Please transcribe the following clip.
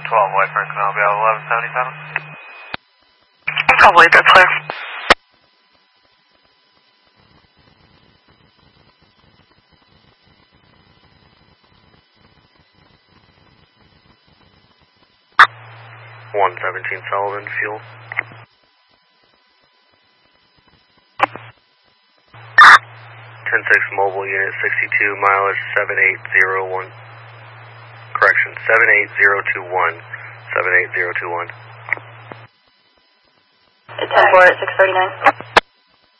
White Frank Canal, be out 1177. Probably, that's clear. (117) Sullivan, fuel. 10-6 mobile unit 62, mileage 78021. Correction, 78021. 78021. It's 10-4 at 639.